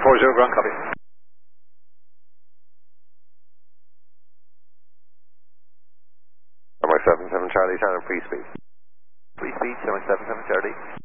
40 ground, copy. Runway 77 Charlie, turn free speed. Free speed, 777 Charlie.